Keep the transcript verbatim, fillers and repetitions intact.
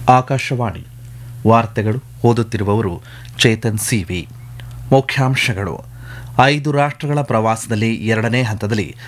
ಆಕಾಶವಾಣಿ ವಾರ್ತೆಗಳು ಓದುತ್ತಿರುವವರು ಚೇತನ್ ಸಿವಿ. ಮುಖ್ಯಾಂಶಗಳು: ಐದು ರಾಷ್ಟ್ರಗಳ ಪ್ರವಾಸದಲ್ಲಿ ಎರಡನೇ ಹಂತದಲ್ಲಿ